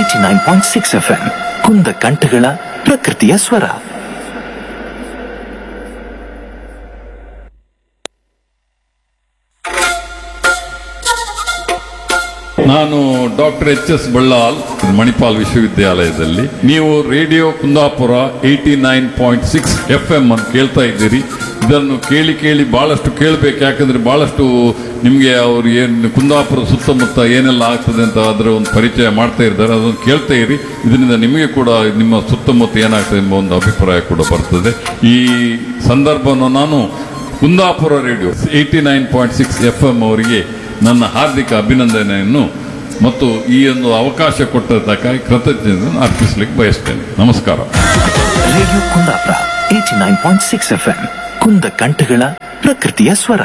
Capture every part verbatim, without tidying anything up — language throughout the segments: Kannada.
Eighty nine point six F M ಕುಂದ ಕಂಠಗಳ ಪ್ರಕೃತಿಯ ಸ್ವರ. ನಾನು doctor H S Ballal, Manipal ವಿಶ್ವವಿದ್ಯಾಲಯದಲ್ಲಿ. ನೀವು radio Kundapura eighty nine point six F M ಅನ್ನು ಕೇಳ್ತಾ ಇದ್ದೀರಿ. ಇದನ್ನು ಕೇಳಿ ಕೇಳಿ ಬಹಳಷ್ಟು ಕೇಳಬೇಕು, ಯಾಕಂದ್ರೆ ಬಹಳಷ್ಟು ನಿಮಗೆ ಅವರು ಏನು ಕುಂದಾಪುರ ಸುತ್ತಮುತ್ತ ಏನೆಲ್ಲ ಆಗ್ತದೆ ಅಂತ ಅದರ ಒಂದು ಪರಿಚಯ ಮಾಡ್ತಾ ಇದ್ದಾರೆ. ಅದನ್ನು ಕೇಳ್ತಾ ಇರಿ. ಇದರಿಂದ ನಿಮಗೆ ಕೂಡ ನಿಮ್ಮ ಸುತ್ತಮುತ್ತ ಏನಾಗ್ತದೆ ಎಂಬ ಒಂದು ಅಭಿಪ್ರಾಯ ಕೂಡ ಬರ್ತದೆ. ಈ ಸಂದರ್ಭವನ್ನು ನಾನು Kundapura radio eighty nine point six F M ಅವರಿಗೆ ನನ್ನ ಹಾರ್ದಿಕ ಅಭಿನಂದನೆಯನ್ನು ಮತ್ತು ಈ ಒಂದು ಅವಕಾಶ ಕೊಟ್ಟದ್ದಕ್ಕಾಗಿ ಕೃತಜ್ಞತೆಯನ್ನು ಅರ್ಪಿಸಲಿಕ್ಕೆ ಬಯಸ್ತೇನೆ. ನಮಸ್ಕಾರ. Radio Kundapura eighty nine point six F M ಕುಂದ ಕಂಠಗಳ ಪ್ರಕೃತಿಯ ಸ್ವರ.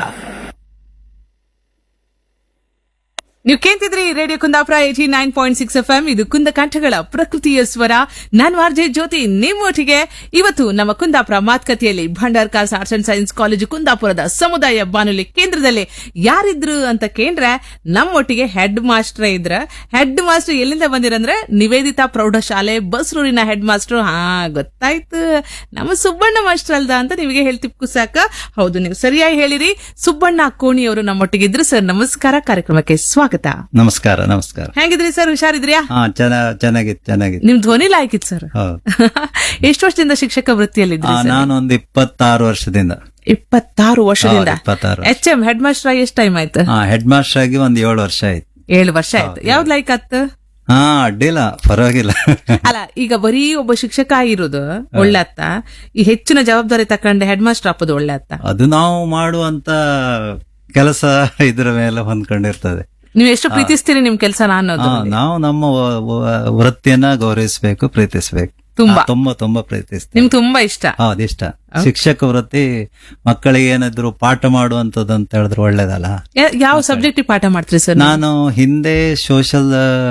ನೀವು ಕೇಳ್ತಿದ್ರಿ radio Kundapura eighty nine point six F M. ಇದು ಕುಂದ ಕಂಠಗಳ ಪ್ರಕೃತಿಯ ಸ್ವರ. ನಾನು ಆರ್ ಜೆ ಜ್ಯೋತಿ ನಿಮ್ಮೊಟ್ಟಿಗೆ. ಇವತ್ತು ನಮ್ಮ ಕುಂದಾಪುರ ಮಾತುಕತೆಯಲ್ಲಿ Bhandarkar's arts and science college ಕುಂದಾಪುರದ ಸಮುದಾಯ ಬಾನುಲಿ ಕೇಂದ್ರದಲ್ಲಿ ಯಾರಿದ್ರು ಅಂತ ಕೇಂದ್ರ ನಮ್ಮೊಟ್ಟಿಗೆ ಹೆಡ್ ಮಾಸ್ಟರ್ ಇದ್ರ. ಹೆಡ್ ಮಾಸ್ಟರ್ ಎಲ್ಲಿಂದ ಬಂದಿರಂದ್ರೆ ನಿವೇದಿತಾ ಪ್ರೌಢಶಾಲೆ ಬಸ್ರೂರಿನ ಹೆಡ್ ಮಾಸ್ಟರ್. ಹಾ ಗೊತ್ತಾಯ್ತು, ನಮ್ಮ ಸುಬ್ಬಣ್ಣ ಮಾಸ್ಟರ್ ಅಲ್ದ ಅಂತ ನಿಮಗೆ ಹೇಳ್ತಿಪ್ಪು ಸಾಕ. ಹೌದು, ನೀವು ಸರಿಯಾಗಿ ಹೇಳಿರಿ. ಸುಬ್ಬಣ್ಣ ಕೋಣಿ ಅವರು ನಮ್ಮೊಟ್ಟಿಗೆ ಇದ್ರು. ಸರ್ ನಮಸ್ಕಾರ, ಕಾರ್ಯಕ್ರಮಕ್ಕೆ ಸ್ವಾಗತ. ನಮಸ್ಕಾರ. ನಮಸ್ಕಾರ. ಹೇಗಿದ್ರಿ ಸರ್? ಹುಷಾರಿದ್ರಿಯಾ? ಹಾ, ಚೆನ್ನಾಗಿತ್ತು ಚೆನ್ನಾಗಿತ್ತು. ನಿಮ್ ಧ್ವನಿ ಲಾಯ್ಕಿತ್ತು ಸರ್. ಎಷ್ಟು ವರ್ಷದಿಂದ ಶಿಕ್ಷಕ ವೃತ್ತಿಯಲ್ಲಿದ್ರಿ? ನಾನು ಒಂದು ಇಪ್ಪತ್ತಾರು ವರ್ಷದಿಂದ. ಇಪ್ಪತ್ತಾರು ವರ್ಷದಿಂದ ಇಪ್ಪತ್ತಾರು. ಎಚ್ ಎಂ ಹೆಡ್ ಮಾಸ್ಟರ್ ಆಗಿ ಎಷ್ಟು ಟೈಮ್ ಆಯ್ತು? ಹೆಡ್ ಮಾಸ್ಟರ್ ಆಗಿ ಒಂದ್ ಏಳು ವರ್ಷ ಆಯ್ತು. ಏಳು ವರ್ಷ ಆಯ್ತು. ಯಾವ್ದು ಲೈಕ್ ಆತ್? ಹಾ, ಅಡ್ಡಿಲ್ಲ, ಪರವಾಗಿಲ್ಲ. ಅಲ್ಲ, ಈಗ ಬರೀ ಒಬ್ಬ ಶಿಕ್ಷಕ ಆಗಿರೋದು ಒಳ್ಳೆ ಅತ್ತ, ಈ ಹೆಚ್ಚಿನ ಜವಾಬ್ದಾರಿ ತಕೊಂಡೆ ಹೆಡ್ ಮಾಸ್ಟರ್ ಹಾಕೋದು ಒಳ್ಳೆ ಅತ್ತ? ಅದು ನಾವು ಮಾಡುವಂತ ಕೆಲಸ ಇದ್ರ ಮೇಲೆ ಹೊಂದ್ಕೊಂಡಿರ್ತದೆ. ನೀವು ಎಷ್ಟು ಪ್ರೀತಿಸ್ತೀರಿ ನಿಮ್ ಕೆಲಸ ಅನ್ನೋದು? ನಾವು ನಮ್ಮ ವೃತ್ತಿಯನ್ನ ಗೌರವಿಸಬೇಕು, ಪ್ರೀತಿಸ್ಬೇಕು. ತುಂಬಾ ತುಂಬಾ ತುಂಬಾ ಪ್ರೀತಿಸ್ತೀವಿ. ನಿಮ್ಗೆ ತುಂಬಾ ಇಷ್ಟ? ಹೌದು, ಇಷ್ಟ. ಶಿಕ್ಷಕ ವೃತ್ತಿ ಮಕ್ಕಳಿಗೆ ಏನಾದ್ರು ಪಾಠ ಮಾಡುವಂತದ್ದು ಅಂತ ಹೇಳಿದ್ರೆ ಒಳ್ಳೇದಲ್ಲ. ಯಾವ ಸಬ್ಜೆಕ್ಟ್ ಪಾಠ ಮಾಡ್ತೀರಿ ಸರ್? ನಾನು ಹಿಂದೆ ಸೋಷಿಯಲ್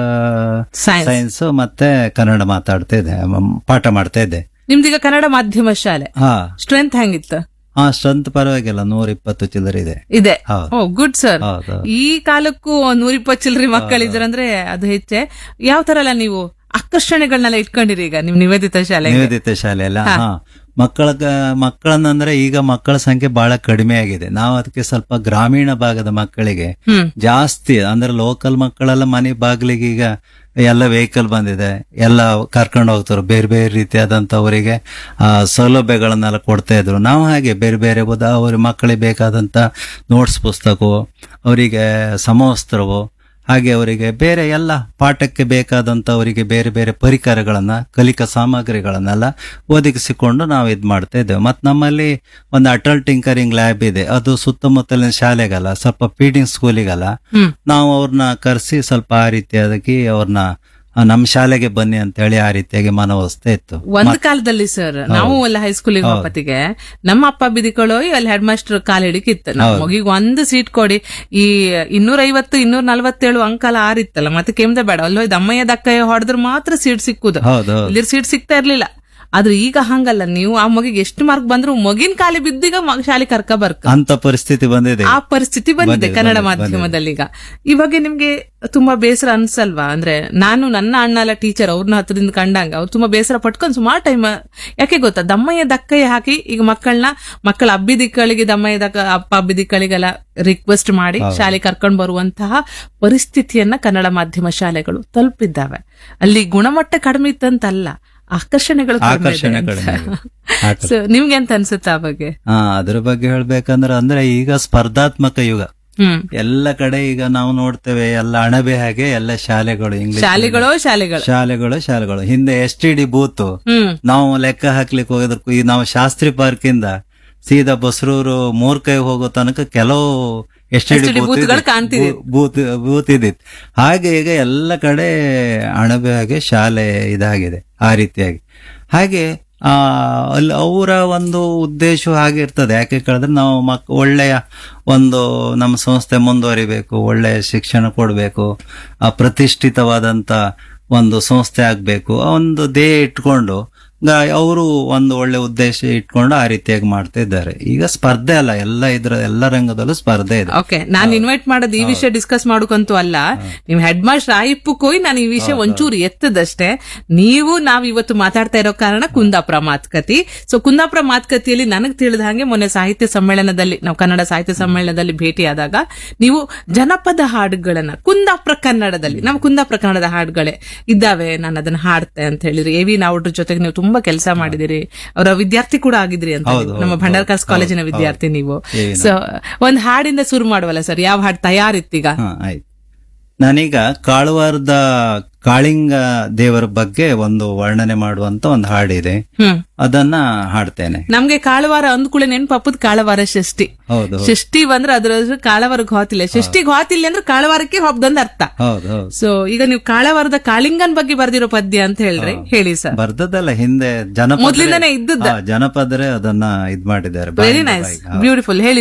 ಸೈನ್ಸ್ ಮತ್ತೆ ಕನ್ನಡ ಮಾತಾಡ್ತಾ ಇದ್ದೆ, ಪಾಠ ಮಾಡ್ತಾ ಇದ್ದೆ. ನಿಮ್ದೀಗ ಕನ್ನಡ ಮಾಧ್ಯಮ ಶಾಲೆ. ಹಾ, ಸ್ಟ್ರೆಂತ್ ಹೆಂಗಿತ್ತು? ಹಾ, ಸ್ಟ್ರೆಂತ್ ಪರವಾಗಿಲ್ಲ, ನೂರ ಇಪ್ಪತ್ತು ಚಿಲ್ಲರೆ ಇದೆ. ಇದೆ. ಓ ಗುಡ್ ಸರ್. ಹೌದು. ಈ ಕಾಲಕ್ಕೂ ನೂರ ಇಪ್ಪತ್ತು ಚಿಲ್ಲರೆ ಮಕ್ಕಳಿದ್ರಂದ್ರೆ ಅದು ಹೆಚ್ಚೆ. ಯಾವ ತರ ಎಲ್ಲ ನೀವು ಆಕರ್ಷಣೆಗಳನ್ನೆಲ್ಲ ಇಟ್ಕೊಂಡಿರಿ ಈಗ ನಿಮ್ ನಿವೇದಿತ ಶಾಲೆ? ನಿವೇದಿತ ಶಾಲೆ ಅಲ್ಲ. ಹಾ, ಮಕ್ಕಳ ಮಕ್ಕಳನ್ನಂದ್ರೆ ಈಗ ಮಕ್ಕಳ ಸಂಖ್ಯೆ ಬಹಳ ಕಡಿಮೆ ಆಗಿದೆ. ನಾವು ಅದಕ್ಕೆ ಸ್ವಲ್ಪ ಗ್ರಾಮೀಣ ಭಾಗದ ಮಕ್ಕಳಿಗೆ ಜಾಸ್ತಿ, ಅಂದ್ರೆ ಲೋಕಲ್ ಮಕ್ಕಳೆಲ್ಲ ಮನೆ ಬಾಗಿಲಿಗೆ ಈಗ ಎಲ್ಲ ವೆಹಿಕಲ್ ಬಂದಿದೆ, ಎಲ್ಲ ಕರ್ಕೊಂಡು ಹೋಗ್ತಾರೆ. ಬೇರೆ ಬೇರೆ ರೀತಿಯಾದಂತ ಅವರಿಗೆ ಆ ಸೌಲಭ್ಯಗಳನ್ನೆಲ್ಲ ಕೊಡ್ತಾ ಇದ್ರು. ನಾವು ಹಾಗೆ ಬೇರೆ ಬೇರೆ ಅವ್ರ ಮಕ್ಕಳಿಗೆ ಬೇಕಾದಂತ ನೋಟ್ಸ್ ಪುಸ್ತಕವು, ಅವರಿಗೆ ಸಮವಸ್ತ್ರವು, ಹಾಗೆ ಅವರಿಗೆ ಬೇರೆ ಎಲ್ಲ ಪಾಠಕ್ಕೆ ಬೇಕಾದಂತ ಅವರಿಗೆ ಬೇರೆ ಬೇರೆ ಪರಿಕರಗಳನ್ನ, ಕಲಿಕಾ ಸಾಮಗ್ರಿಗಳನ್ನೆಲ್ಲ ಒದಗಿಸಿಕೊಂಡು ನಾವು ಇದ್ ಮಾಡ್ತಾ ಇದ್ದೇವೆ. ಮತ್ ನಮ್ಮಲ್ಲಿ ಒಂದು ಅಟಲ್ ಟಿಂಕರಿಂಗ್ ಲ್ಯಾಬ್ ಇದೆ. ಅದು ಸುತ್ತಮುತ್ತಲಿನ ಶಾಲೆಗಲ್ಲ, ಸ್ವಲ್ಪ ಫೀಡಿಂಗ್ ಸ್ಕೂಲಿಗಲ್ಲ, ನಾವು ಅವ್ರನ್ನ ಕರೆಸಿ ಸ್ವಲ್ಪ ಆ ರೀತಿಯಾಗಿ ಅವ್ರನ್ನ ನಮ್ ಶಾಲೆಗೆ ಬನ್ನಿ ಅಂತ ಹೇಳಿ ಆ ರೀತಿಯಾಗಿ ಮನವೊಲಿಸ್ತಾ ಇತ್ತು. ಒಂದ್ ಕಾಲದಲ್ಲಿ ಸರ್ ನಾವು ಎಲ್ಲ ಹೈಸ್ಕೂಲಿಗೆ ಹೋಗತ್ತಿಗೆ ನಮ್ಮ ಅಪ್ಪ ಬಿದಿಕೊಳ್ಳೋ ಅಲ್ಲಿ ಹೆಡ್ ಮಾಸ್ಟರ್ ಕಾಲ್ ಹಿಡಿಕಿತ್ತು. ನಮ್ಮ ಮಗಿಗೆ ಒಂದು ಸೀಟ್ ಕೊಡಿ. ಈ ಇನ್ನೂರ ಐವತ್ತು ಇನ್ನೂರ ನಲ್ವತ್ತೇಳು ಅಂಕಲ ಆರಿತ್ತಲ್ಲ, ಮತ್ತೆ ಕೆಮ್ದ ಬೇಡ ಅಲ್ಲೋ ದಮ್ಮಯ್ಯ ದಕ್ಕಯ್ಯ ಹೊಡೆದ್ರೆ ಮಾತ್ರ ಸೀಟ್ ಸಿಕ್ಕುದು, ಇಲ್ಲಿ ಸೀಟ್ ಸಿಗ್ತಾ ಇರ್ಲಿಲ್ಲ. ಆದ್ರೆ ಈಗ ಹಂಗಲ್ಲ, ನೀವು ಆ ಮಗಿಗೆ ಎಷ್ಟು ಮಾರ್ಕ್ ಬಂದ್ರು ಮಗಿನ ಕಾಲಿ ಬಿದ್ದೀಗ ಶಾಲೆ ಕರ್ಕ ಬರ್ಕ ಅಂತ ಪರಿಸ್ಥಿತಿ ಬಂದಿದೆ. ಆ ಪರಿಸ್ಥಿತಿ ಬಂದಿದೆ ಕನ್ನಡ ಮಾಧ್ಯಮದಲ್ಲಿ. ಈಗ ಇವಾಗ ನಿಮ್ಗೆ ತುಂಬಾ ಬೇಸರ ಅನ್ಸಲ್ವಾ? ಅಂದ್ರೆ ನಾನು ನನ್ನ ಅಣ್ಣ ಎಲ್ಲ ಟೀಚರ್, ಅವ್ರನ್ನ ಹತ್ರದಿಂದ ಕಂಡಂಗ ಅವ್ರು ತುಂಬಾ ಬೇಸರ ಪಟ್ಕೊಂಡು ಸುಮಾರು ಟೈಮ್, ಯಾಕೆ ಗೊತ್ತಾ, ದಮ್ಮಯ್ಯ ದಕ್ಕಯ್ಯ ಹಾಕಿ ಈಗ ಮಕ್ಕಳನ್ನ ಮಕ್ಕಳ ಅಬ್ಬಿದಿಕ್ಕಳಿಗೆ ದಮ್ಮಯ್ಯ ದಕ್ಕ ಅಪ್ಪ ಅಬ್ಬಿದಿಕ್ಕಳಿಗೆಲ್ಲ ರಿಕ್ವೆಸ್ಟ್ ಮಾಡಿ ಶಾಲೆ ಕರ್ಕೊಂಡ್ ಬರುವಂತಹ ಪರಿಸ್ಥಿತಿಯನ್ನ ಕನ್ನಡ ಮಾಧ್ಯಮ ಶಾಲೆಗಳು ತಲುಪಿದ್ದಾವೆ. ಅಲ್ಲಿ ಗುಣಮಟ್ಟ ಕಡಿಮೆ ಇತ್ತಂತಲ್ಲ, ಆಕರ್ಷಣೆಗಳು. ನಿಮ್ಗೆ ಎಂತ ಅನ್ಸುತ್ತೆ ಆ ಬಗ್ಗೆ? ಹಾ, ಅದ್ರ ಬಗ್ಗೆ ಹೇಳ್ಬೇಕಂದ್ರೆ ಅಂದ್ರೆ ಈಗ ಸ್ಪರ್ಧಾತ್ಮಕ ಯುಗ. ಎಲ್ಲ ಕಡೆ ಈಗ ನಾವು ನೋಡ್ತೇವೆ, ಎಲ್ಲ ಅಣಬೆ ಹಾಗೆ ಎಲ್ಲ ಶಾಲೆಗಳು, ಇಂಗ್ಲಿಷ್ ಶಾಲೆಗಳು ಶಾಲೆಗಳು ಶಾಲೆಗಳು ಶಾಲೆಗಳು ಹಿಂದೆ ಎಸ್ ಟಿ ಡಿ ಬೂತ್ ನಾವು ಲೆಕ್ಕ ಹಾಕ್ಲಿಕ್ಕೆ ಹೋಗೋದಕ್ಕೂ ಈ ನಾವು ಶಾಸ್ತ್ರಿ ಪಾರ್ಕ್ ಇಂದ ಸೀದಾ ಬಸ್ರೂರು ಮೂರ್ಕೈ ಹೋಗೋ ತನಕ ಕೆಲವು S T D booth booth ಇದ್ದಿತ್ತು. ಹಾಗೆ ಈಗ ಎಲ್ಲ ಕಡೆ ಅಣಬೆ ಹಾಗೆ ಶಾಲೆ ಇದಾಗಿದೆ ಆ ರೀತಿಯಾಗಿ. ಹಾಗೆ ಆ ಅಲ್ಲಿ ಅವರ ಒಂದು ಉದ್ದೇಶ ಹಾಗೆ ಇರ್ತದೆ. ಯಾಕೆ ಕೇಳಿದ್ರೆ ನಾವು ಮಕ್ ಒಳ್ಳೆಯ ಒಂದು ನಮ್ಮ ಸಂಸ್ಥೆ ಮುಂದುವರಿಬೇಕು, ಒಳ್ಳೆಯ ಶಿಕ್ಷಣ ಕೊಡಬೇಕು, ಆ ಪ್ರತಿಷ್ಠಿತವಾದಂತ ಒಂದು ಸಂಸ್ಥೆ ಆಗ್ಬೇಕು, ಒಂದು ಧ್ಯೇಯ ಇಟ್ಕೊಂಡು ಅವರು ಒಂದು ಒಳ್ಳೆ ಉದ್ದೇಶ ಇಟ್ಕೊಂಡು ಆ ರೀತಿಯಾಗಿ ಮಾಡ್ತಾ ಇದ್ದಾರೆ. ಈಗ ಸ್ಪರ್ಧೆ ಅಲ್ಲ, ಎಲ್ಲ ಇದ್ರ ಎಲ್ಲ ರಂಗದಲ್ಲೂ ಸ್ಪರ್ಧೆ ಇದೆ. ಓಕೆ, ನಾನು ಇನ್ವೈಟ್ ಮಾಡೋದು ಈ ವಿಷಯ ಡಿಸ್ಕಸ್ ಮಾಡೋಕಂತೂ ಅಲ್ಲ. ನಿಮ್ ಹೆಡ್ ಮಾಸ್ಟರ್ ಆಯಿಪ್ಪಕ್ಕೋಯ್ ನಾನು ಈ ವಿಷಯ ಒಂಚೂರು ಎತ್ತದಷ್ಟೇ. ನೀವು ನಾವ್ ಇವತ್ತು ಮಾತಾಡ್ತಾ ಇರೋ ಕಾರಣ ಕುಂದಾಪುರ ಮಾತುಕತೆ. ಸೊ ಕುಂದಾಪುರ ಮಾತುಕತೆಯಲ್ಲಿ ನನಗ್ ತಿಳಿದ ಹಾಗೆ ಮೊನ್ನೆ ಸಾಹಿತ್ಯ ಸಮ್ಮೇಳನದಲ್ಲಿ, ನಾವು ಕನ್ನಡ ಸಾಹಿತ್ಯ ಸಮ್ಮೇಳನದಲ್ಲಿ ಭೇಟಿಯಾದಾಗ ನೀವು ಜನಪದ ಹಾಡುಗಳನ್ನ ಕುಂದಾಪುರ ಕನ್ನಡದಲ್ಲಿ, ನಮ್ಮ ಕುಂದಾಪುರ ಕನ್ನಡದ ಹಾಡುಗಳೇ ಇದ್ದಾವೆ, ನಾನು ಅದನ್ನ ಹಾಡ್ತೆ ಅಂತ ಹೇಳಿದ್ರಿ. ಎ ವಿ ನಾವುಡ್ರ ಜೊತೆಗೆ ನೀವು ತುಂಬಾ ಕೆಲಸ ಮಾಡಿದಿರಿ, ಅವರ ವಿದ್ಯಾರ್ಥಿ ಕೂಡ ಆಗಿದ್ರಿ ಅಂತ, ನಮ್ಮ ಭಂಡಾರಕಾಸ್ ಕಾಲೇಜಿನ ವಿದ್ಯಾರ್ಥಿ ನೀವು. ಸೊ ಒಂದ್ ಹಾಡಿಂದ ಶುರು ಮಾಡುವಲ್ಲ ಸರ್, ಯಾವ ಹಾಡು ತಯಾರಿತ್ತೀಗ? ಆಯ್ತು, ನಾನೀಗ ಕಾಳುವಾರದ ಕಾಳಿಂಗ ದೇವರ ಬಗ್ಗೆ ಒಂದು ವರ್ಣನೆ ಮಾಡುವಂತ ಒಂದು ಹಾಡಿದೆ, ಅದನ್ನ ಹಾಡ್ತೇನೆ. ನಮ್ಗೆ ಕಾಳವಾರ ಅಂದ್ಕೂಳೆ ನೆನಪಪ್ಪದ್ ಕಾಳವಾರ ಷಷ್ಠಿ. ಹೌದು, ಷಷ್ಠಿ ಬಂದ್ರೆ ಅದ್ರ ಕಾಳವಾರಕ್ಕೆ ಹೋತಿಲ್ಲ, ಷಷ್ಠಿಗೆ ಹೋತಿಲ್ಲ ಅಂದ್ರೆ ಕಾಳವಾರಕ್ಕೆ ಹಬ್ಬದಂದ ಅರ್ಥ. ಹೌದು. ಸೊ ಈಗ ನೀವು ಕಾಳವಾರದ ಕಾಳಿಂಗನ್ ಬಗ್ಗೆ ಬರ್ದಿರೋ ಪದ್ಯ ಅಂತ ಹೇಳ್ರಿ, ಹೇಳಿ ಸರ್. ಬರ್ದದಲ್ಲ, ಹಿಂದೆ ಜನಪದ ಮೊದ್ಲಿಂದಾನೇ ಇದ್ದದ್ದ ಜನಪದರೇ ಅದನ್ನ ಇದ್ ಮಾಡಿದ್ದಾರೆ. ವೆರಿ ನೈಸ್, ಬ್ಯೂಟಿಫುಲ್, ಹೇಳಿ.